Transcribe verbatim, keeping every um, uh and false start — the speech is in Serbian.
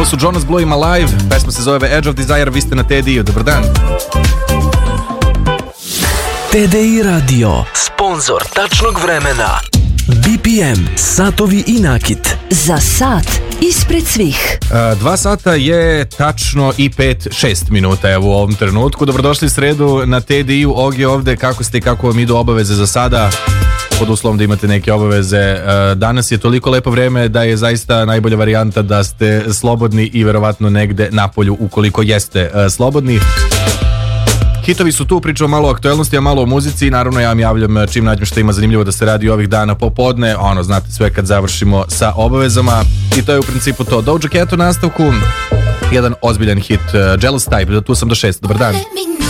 Ovo su Jonas Blue ima Live, pesma se zove Edge of Desire, vi ste na T D I-u, dobar dan. T D I Radio, sponzor tačnog vremena. B P M, satovi i nakit. Za sat ispred svih. Uh, dva sata je tačno i pet, šest minuta evo u ovom trenutku. Dobrodošli sredu na T D I-u. Ogi ovde, kako ste i kako vam idu obaveze za sada? Pod uslovom da imate neke obaveze. Uh, danas je toliko lepo vreme da je zaista najbolja varijanta da ste slobodni i verovatno negde napolju ukoliko jeste uh, slobodni. Hitovi su tu, pričamo malo o aktuelnosti, a malo o muzici. Naravno ja vam javljam čim nađem što ima zanimljivo da se radi ovih dana popodne. Ono, znate sve kad završimo sa obavezama. I to je u principu to. Doja Cat u nastavku. Jedan ozbiljan hit, uh, Jealous Type, tu sam do šest. Dobar dan.